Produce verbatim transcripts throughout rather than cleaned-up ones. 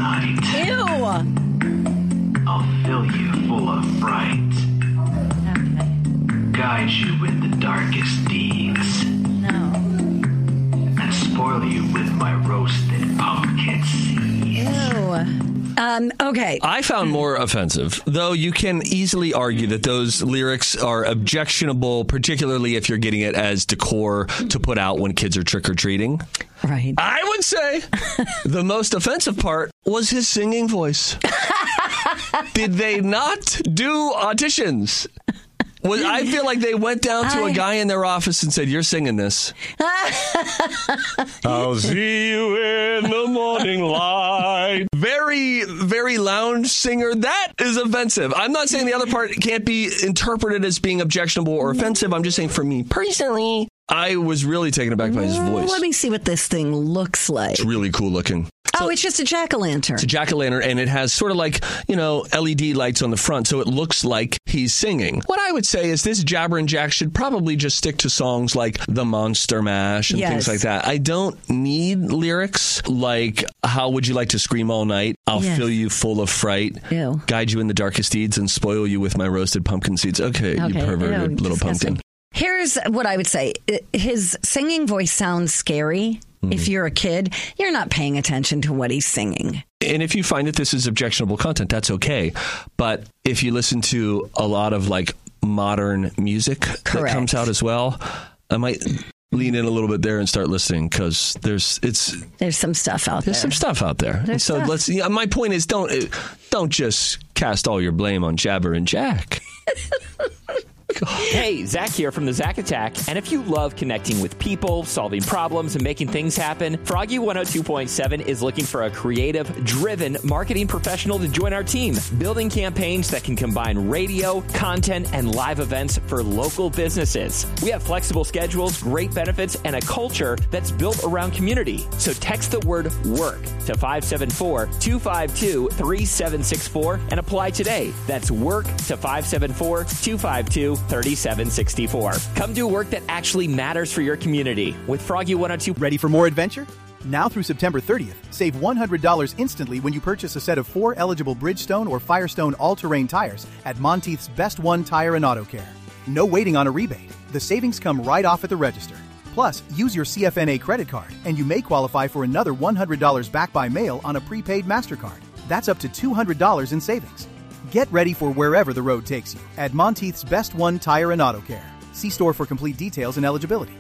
night. Ew. I'll fill you full of fright. Okay. Guide you with the darkest deeds. No. And spoil you with my roasted pumpkin seeds. Ew. Um, okay. I found more offensive, though you can easily argue that those lyrics are objectionable, particularly if you're getting it as decor to put out when kids are trick-or-treating. Right. I would say the most offensive part was his singing voice. Did they not do auditions? Was, I feel like they went down to I... a guy in their office and said, "You're singing this." I'll see you in the morning light. Very, very lounge singer. That is offensive. I'm not saying the other part can't be interpreted as being objectionable or offensive. I'm just saying for me personally, I was really taken aback by his voice. Let me see what this thing looks like. It's really cool looking. Oh, it's just a jack-o'-lantern. It's a jack-o'-lantern, and it has sort of like, you know, L E D lights on the front, so it looks like he's singing. What I would say is this Jabberin' Jack should probably just stick to songs like The Monster Mash and yes. things like that. I don't need lyrics like, how would you like to scream all night? I'll yes. fill you full of fright. Ew. Guide you in the darkest deeds and spoil you with my roasted pumpkin seeds. Okay, okay. You perverted Ew, little disgusting. pumpkin. Here's what I would say. His singing voice sounds scary. Mm-hmm. If you're a kid, you're not paying attention to what he's singing. And if you find that this is objectionable content, that's okay. But if you listen to a lot of like modern music Correct. that comes out as well, I might lean in a little bit there and start listening because there's it's there's some stuff out there's there. There's some stuff out there. There's so stuff. let's. Yeah, my point is, don't don't just cast all your blame on Jabberin' Jack. Hey, Zach here from the Zach Attack. And if you love connecting with people, solving problems, and making things happen, Froggy one oh two point seven is looking for a creative, driven marketing professional to join our team, building campaigns that can combine radio, content, and live events for local businesses. We have flexible schedules, great benefits, and a culture that's built around community. So text the word WORK to five seven four, two five two, three seven six four and apply today. That's WORK to five seven four, two five two, three seven six four. Come do work that actually matters for your community with Froggy one oh two. Ready for more adventure? Now through September thirtieth, save one hundred dollars instantly when you purchase a set of four eligible Bridgestone or Firestone all-terrain tires at Monteith's Best One Tire and Auto Care. No waiting on a rebate. The savings come right off at the register. Plus, use your C F N A credit card, and you may qualify for another one hundred dollars back by mail on a prepaid MasterCard. That's up to two hundred dollars in savings. Get ready for wherever the road takes you at Monteith's Best One Tire and Auto Care. See store for complete details and eligibility.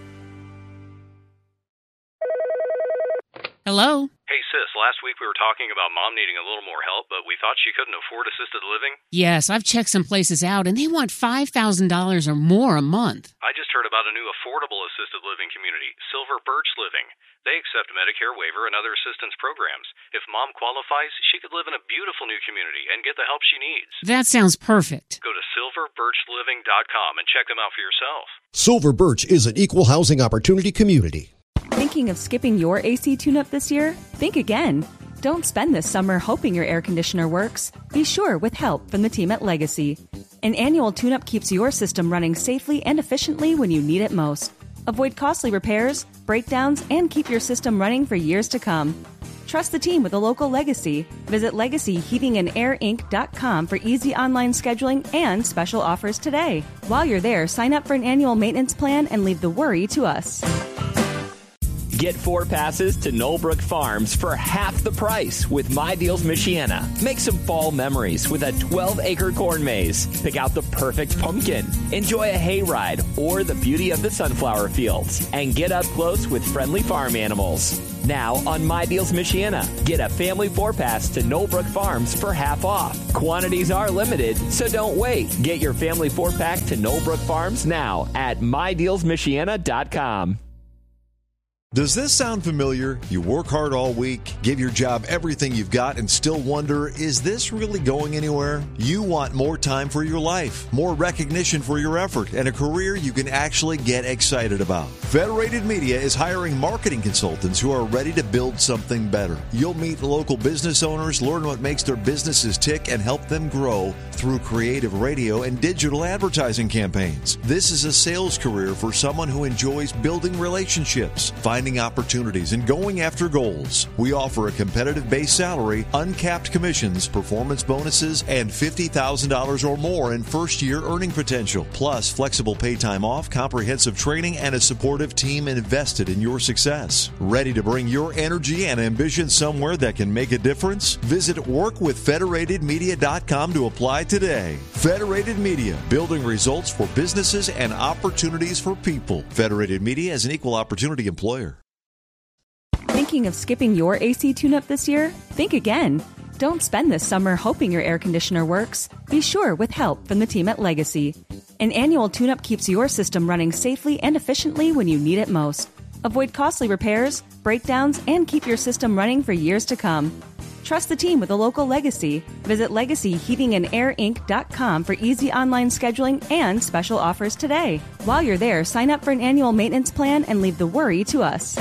Hello? Hey, sis, last week we were talking about Mom needing a little more help, but we thought she couldn't afford assisted living. Yes, I've checked some places out, and they want five thousand dollars or more a month. I just heard about a new affordable assisted living community, Silver Birch Living. They accept Medicare waiver and other assistance programs. If Mom qualifies, she could live in a beautiful new community and get the help she needs. That sounds perfect. Go to silver birch living dot com and check them out for yourself. Silver Birch is an equal housing opportunity community. Thinking of skipping your A C tune-up this year? Think again. Don't spend this summer hoping your air conditioner works. Be sure with help from the team at Legacy. An annual tune-up keeps your system running safely and efficiently when you need it most. Avoid costly repairs, breakdowns, and keep your system running for years to come. Trust the team with a local Legacy. Visit legacy heating and air inc dot com for easy online scheduling and special offers today. While you're there, sign up for an annual maintenance plan and leave the worry to us. Get four passes to Knollbrook Farms for half the price with My Deals Michiana. Make some fall memories with a twelve-acre corn maze. Pick out the perfect pumpkin. Enjoy a hayride or the beauty of the sunflower fields. And get up close with friendly farm animals. Now on My Deals Michiana, get a family four-pass to Knollbrook Farms for half off. Quantities are limited, so don't wait. Get your family four-pack to Knollbrook Farms now at my deals michiana dot com. Does this sound familiar? You work hard all week, give your job everything you've got, and still wonder, is this really going anywhere? You want more time for your life, more recognition for your effort, and a career you can actually get excited about. Federated Media is hiring marketing consultants who are ready to build something better. You'll meet local business owners, learn what makes their businesses tick, and help them grow through creative radio and digital advertising campaigns. This is a sales career for someone who enjoys building relationships, finding finding opportunities and going after goals. We offer a competitive base salary, uncapped commissions, performance bonuses, and fifty thousand dollars or more in first-year earning potential, plus flexible pay time off, comprehensive training, and a supportive team invested in your success. Ready to bring your energy and ambition somewhere that can make a difference? Visit work with federated media dot com to apply today. Federated Media, building results for businesses and opportunities for people. Federated Media is an equal opportunity employer. Thinking of skipping your A C tune-up this year? Think again. Don't spend this summer hoping your air conditioner works. Be sure with help from the team at Legacy. An annual tune-up keeps your system running safely and efficiently when you need it most. Avoid costly repairs, breakdowns, and keep your system running for years to come. Trust the team with a local Legacy. Visit legacy heating and air inc dot com for easy online scheduling and special offers today. While you're there, sign up for an annual maintenance plan and leave the worry to us.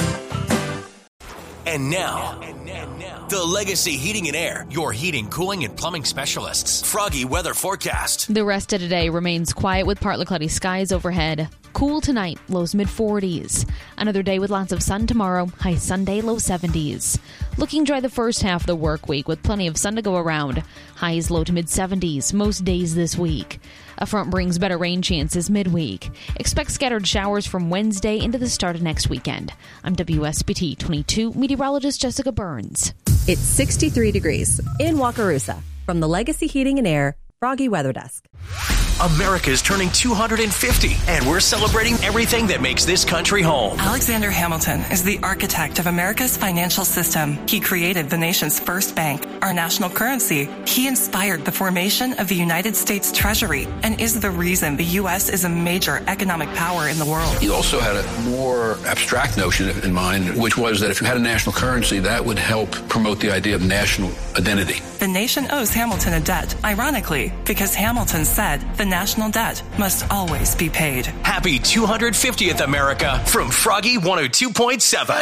And now, the Legacy Heating and Air, your heating, cooling, and plumbing specialists. Froggy weather forecast. The rest of today remains quiet with partly cloudy skies overhead. Cool tonight, lows mid forties. Another day with lots of sun tomorrow, high Sunday, low seventies. Looking dry the first half of the work week with plenty of sun to go around. Highs low to mid seventies most days this week. A front brings better rain chances midweek. Expect scattered showers from Wednesday into the start of next weekend. I'm W S B T twenty-two meteorologist Jessica Burns. It's sixty-three degrees in Wakarusa. From the Legacy Heating and Air Froggy Weather Desk. America's turning two hundred fifty, and we're celebrating everything that makes this country home. Alexander Hamilton is the architect of America's financial system. He created the nation's first bank, our national currency. He inspired the formation of the United States Treasury and is the reason the U S is a major economic power in the world. He also had a more abstract notion in mind, which was that if you had a national currency, that would help promote the idea of national identity. The nation owes Hamilton a debt, ironically, because Hamilton said the national debt must always be paid. Happy two hundred fiftieth, America, from Froggy one oh two point seven.